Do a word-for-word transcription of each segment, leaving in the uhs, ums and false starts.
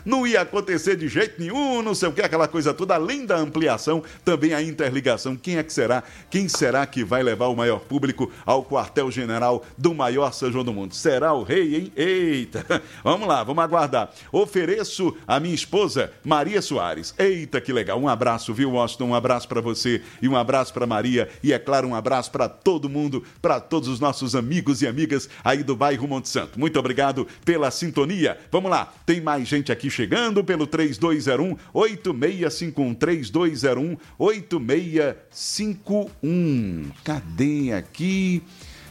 não ia acontecer de jeito nenhum, não sei o que, aquela coisa toda, além da ampliação, também a interligação. Quem é que será? Quem será que vai levar o maior público ao quartel-general do maior São João do mundo? Será o rei, hein? Eita! Vamos lá, vamos aguardar. Ofereço a minha esposa, Maria Soares. Eita, que legal. Um abraço, viu, Washington? Um abraço para você e um abraço para Maria e, é claro, um abraço para todo mundo, para todos os nossos amigos e amigas aí do bairro Monte Santo. Muito obrigado pela sintonia. Vamos lá, tem mais gente aqui chegando pelo três dois zero um, oito seis cinco um, três dois zero um, oito seis cinco um. Cadê aqui?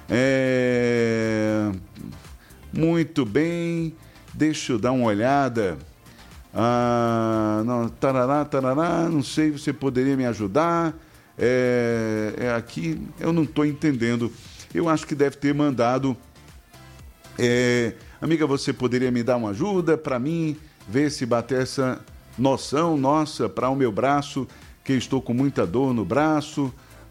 É... Muito bem, deixa eu dar uma olhada. Ah, não, tarará, tarará, não sei, você poderia me ajudar? É, é aqui, eu não estou entendendo. Eu acho que deve ter mandado. É, amiga, você poderia me dar uma ajuda para mim ver se bater essa noção nossa para o meu braço, que eu estou com muita dor no braço.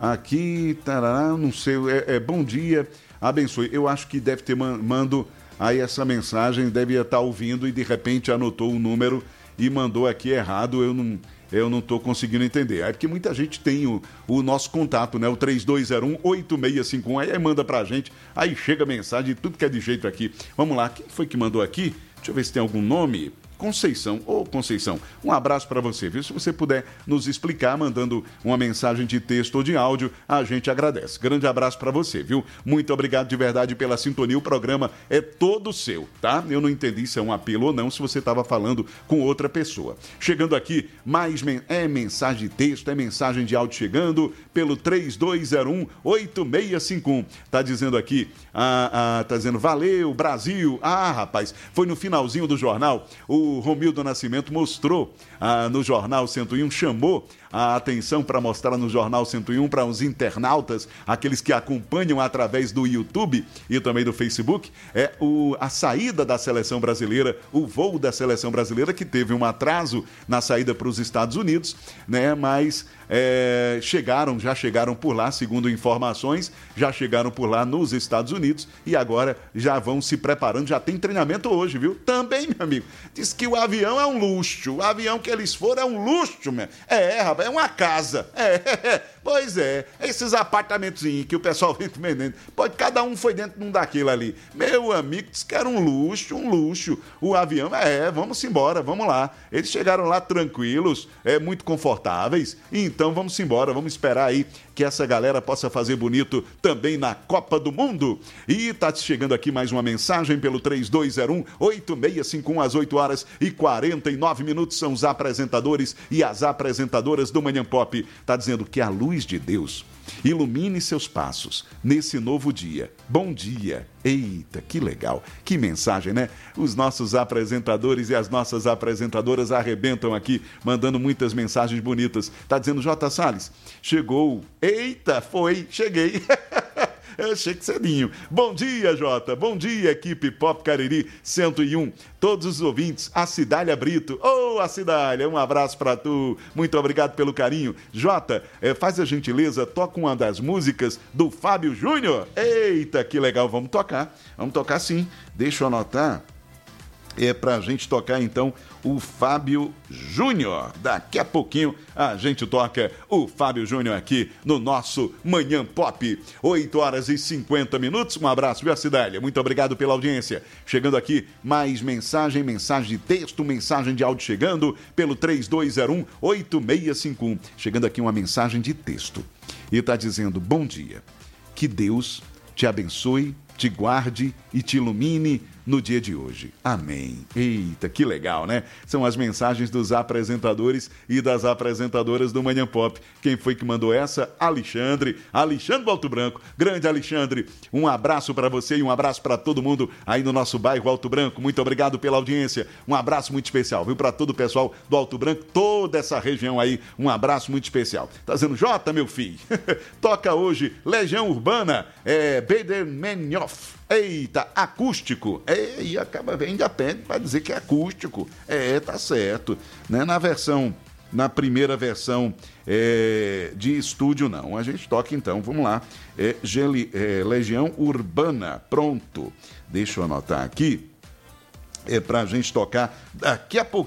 Aqui, tarará, não sei, é, é bom dia, abençoe. Eu acho que deve ter man, mando aí essa mensagem, deve estar ouvindo e de repente anotou o número e mandou aqui errado. Eu não eu não estou conseguindo entender. É porque muita gente tem o, o nosso contato, né? O três dois zero um, oito seis cinco um, aí manda pra gente, aí chega a mensagem, tudo que é de jeito aqui. Vamos lá, quem foi que mandou aqui? Deixa eu ver se tem algum nome. Conceição, ô Conceição, um abraço para você, viu? Se você puder nos explicar, mandando uma mensagem de texto ou de áudio, a gente agradece. Grande abraço para você, viu? Muito obrigado de verdade pela sintonia, o programa é todo seu, tá? Eu não entendi se é um apelo ou não, se você estava falando com outra pessoa. Chegando aqui, mais men- é mensagem de texto, é mensagem de áudio chegando pelo três dois zero um, oito seis cinco um. Tá dizendo aqui, ah, ah, tá dizendo, valeu, Brasil. Ah, rapaz, foi no finalzinho do jornal, o O Romildo Nascimento mostrou ah, no Jornal cento e um, chamou a atenção para mostrar no Jornal cento e um para os internautas, aqueles que acompanham através do YouTube e também do Facebook, é o, a saída da seleção brasileira, o voo da seleção brasileira, que teve um atraso na saída para os Estados Unidos, né? Mas é, chegaram, já chegaram por lá, segundo informações, já chegaram por lá nos Estados Unidos e agora já vão se preparando, já tem treinamento hoje, viu? Também, meu amigo, diz que o avião é um luxo, o avião que eles foram é um luxo, meu. É, rapaz, é uma casa. É, é, é. Pois é, esses apartamentozinhos que o pessoal vem vendendo, pode, cada um foi dentro de um daquele ali. Meu amigo, disse que era um luxo, um luxo. O avião, é, vamos embora, vamos lá. Eles chegaram lá tranquilos, é, muito confortáveis, então vamos embora, vamos esperar aí que essa galera possa fazer bonito também na Copa do Mundo. E tá chegando aqui mais uma mensagem pelo três dois zero um, oito seis cinco um, às oito horas e quarenta e nove minutos, são os apresentadores e as apresentadoras do Manhã Pop. Tá dizendo que a luz de Deus ilumine seus passos nesse novo dia. Bom dia. Eita, que legal. Que mensagem, né? Os nossos apresentadores e as nossas apresentadoras arrebentam aqui, mandando muitas mensagens bonitas. Tá dizendo, J. Salles, chegou. Eita, foi, cheguei. Eu achei que cedinho. Bom dia, Jota. Bom dia, equipe Pop Cariri cento e um. Todos os ouvintes, a Cidália Brito. Ô, oh, a Cidália, um abraço pra tu. Muito obrigado pelo carinho. Jota, eh, faz a gentileza, toca uma das músicas do Fábio Júnior. Eita, que legal. Vamos tocar. Vamos tocar sim. Deixa eu anotar. É pra gente tocar, então, o Fábio Júnior. Daqui a pouquinho a gente toca o Fábio Júnior aqui no nosso Manhã Pop. oito horas e cinquenta minutos. Um abraço, viu, Cidália? Muito obrigado pela audiência. Chegando aqui, mais mensagem, mensagem de texto, mensagem de áudio chegando pelo três dois zero um, oito seis cinco um. Chegando aqui uma mensagem de texto. E tá dizendo, bom dia. Que Deus te abençoe, te guarde e te ilumine no dia de hoje. Amém. Eita, que legal, né? São as mensagens dos apresentadores e das apresentadoras do Manhã Pop. Quem foi que mandou essa? Alexandre. Alexandre do Alto Branco. Grande Alexandre. Um abraço para você e um abraço para todo mundo aí no nosso bairro Alto Branco. Muito obrigado pela audiência. Um abraço muito especial, viu? Para todo o pessoal do Alto Branco, toda essa região aí. Um abraço muito especial. Tá dizendo, Jota, meu filho. Toca hoje Legião Urbana, é Bader Meinhof. Eita, acústico. É, e acaba vendo a pé para dizer que é acústico. É, tá certo. Né? Na versão, na primeira versão é, de estúdio, não. A gente toca então, vamos lá. É, Geli, é, Legião Urbana, pronto. Deixa eu anotar aqui. É pra gente tocar daqui a pouco.